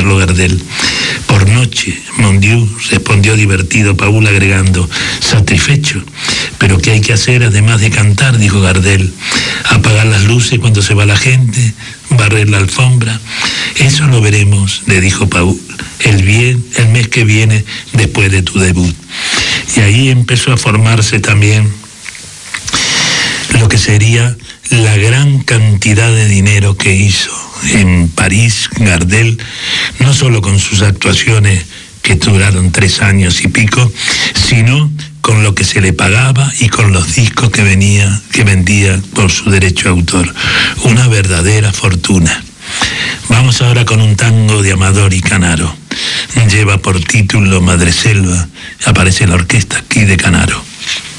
Carlos Gardel. Por noche, Mon Dieu, respondió divertido Paul, agregando, satisfecho. Pero ¿qué hay que hacer además de cantar?, dijo Gardel. Apagar las luces cuando se va la gente, barrer la alfombra. Eso lo veremos, le dijo Paul, el mes que viene después de tu debut. Y ahí empezó a formarse también lo que sería la gran cantidad de dinero que hizo en París Gardel, no solo con sus actuaciones que duraron 3 años y pico, sino con lo que se le pagaba y con los discos que vendía por su derecho de autor. Una verdadera fortuna. Vamos ahora con un tango de Amador y Canaro. Lleva por título Madreselva. Aparece la orquesta aquí de Canaro.